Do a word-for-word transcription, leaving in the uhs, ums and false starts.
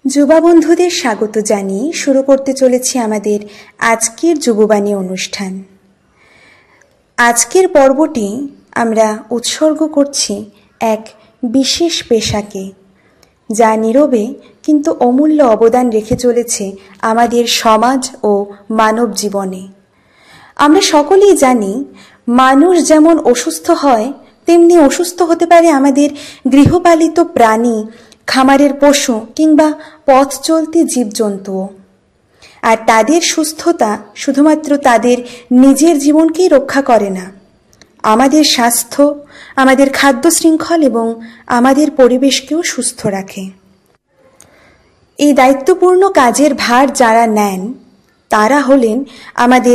যুবা বন্ধুদের স্বাগত জানিয়ে শুরু করতে চলেছি আমাদের আজকের যুববাণী অনুষ্ঠান। আজকের পর্বটি আমরা উৎসর্গ করছি এক বিশেষ পেশাকে, যা নীরবে কিন্তু অমূল্য অবদান রেখে চলেছে আমাদের সমাজ ও মানব জীবনে। আমরা সকলেই জানি, মানুষ যেমন অসুস্থ হয় তেমনি অসুস্থ হতে পারে আমাদের গৃহপালিত প্রাণী, খামারের পশু কিংবা পথ চলতি জীবজন্তুও। আর তাদের সুস্থতা শুধুমাত্র তাদের নিজের জীবনকেই রক্ষা করে না, আমাদের স্বাস্থ্য, আমাদের খাদ্য শৃঙ্খল এবং আমাদের পরিবেশকেও সুস্থ রাখে। এই দায়িত্বপূর্ণ কাজের ভার যারা নেন তারা হলেন আমাদের